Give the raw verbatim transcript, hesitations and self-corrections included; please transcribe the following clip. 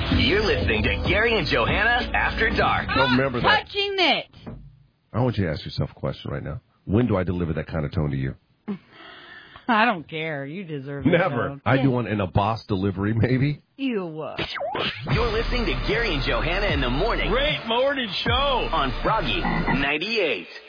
You're listening to Gary and Johanna After Dark. Don't remember that. Touching it. I want you to ask yourself a question right now. When do I deliver that kind of tone to you? I don't care. You deserve it. Never. Though. I do one in a boss delivery, maybe. You. Uh... You're listening to Gary and Johanna in the morning. Great morning show on Froggy ninety-eight.